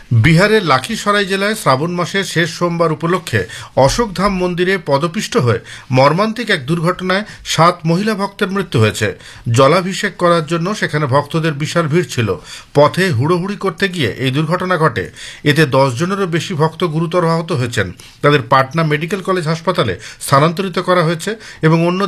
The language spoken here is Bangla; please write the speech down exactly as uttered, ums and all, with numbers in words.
বিহারের লাখিসরাই জেলায় শ্রাবণ মাসের শেষ সোমবার উপলক্ষে অশোকধাম মন্দিরে পদপিষ্ট হয়ে মর্মান্তিক এক দুর্ঘটনায় সাত মহিলা ভক্তের মৃত্যু হয়েছে। জলাভিষেক করার জন্য সেখানে ভক্তদের বিশাল ভিড় ছিল। পথে হুড়োহুড়ি করতে গিয়ে এই দুর্ঘটনা ঘটে। এতে দশ জনেরও বেশি ভক্ত গুরুতর আহত হয়েছেন। তাদের পাটনা মেডিকেল কলেজ হাসপাতালে স্থানান্তরিত করা হয়েছে এবং অন্য